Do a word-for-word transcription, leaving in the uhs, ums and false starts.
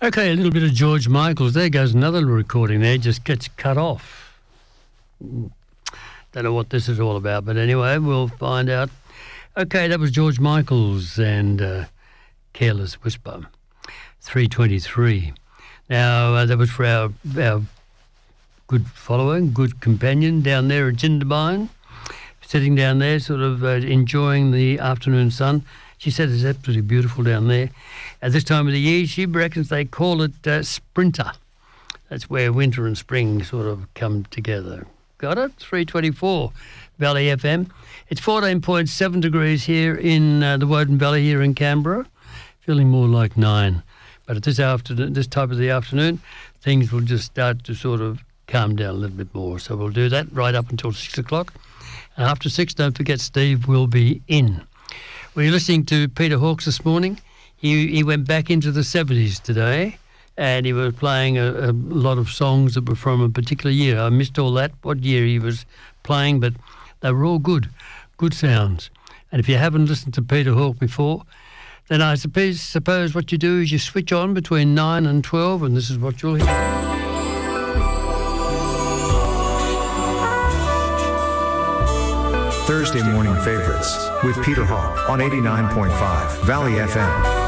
Okay, a little bit of George Michael's. There goes another recording there, just gets cut off. Don't know what this is all about, but anyway, we'll find out. Okay, that was George Michael's and uh, Careless Whisper, three twenty-three. Now, uh, that was for our, our good follower, good companion down there at Jindabyne, sitting down there sort of uh, enjoying the afternoon sun. She said it's absolutely beautiful down there. At this time of the year, she reckons they call it uh, Sprinter. That's where winter and spring sort of come together. Got it? three twenty-four, Valley F M. It's fourteen point seven degrees here in uh, the Woden Valley here in Canberra. Feeling more like nine. But at this afternoon, this time of the afternoon, things will just start to sort of calm down a little bit more. So we'll do that right up until six o'clock. And after six, don't forget Steve will be in. We were listening to Peter Hawkes this morning. He he went back into the seventies today, and he was playing a, a lot of songs that were from a particular year. I missed all that, what year he was playing, but they were all good, good sounds. And if you haven't listened to Peter Hawke before, then I suppose, suppose what you do is you switch on between nine and twelve, and this is what you'll hear. Thursday Morning Favorites with Peter Hawke on eighty-nine point five Valley F M.